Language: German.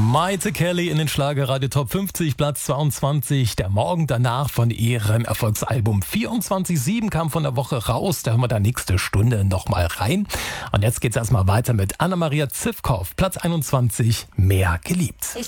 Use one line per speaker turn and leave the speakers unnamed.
Maite Kelly in den Schlagerradio Top 50, Platz 22. Der Morgen danach von ihrem Erfolgsalbum 24/7 kam von der Woche raus. Da hören wir da nächste Stunde nochmal rein. Und jetzt geht's erstmal weiter mit Anna-Maria Zivkow, Platz 21, Mehr geliebt.
Ich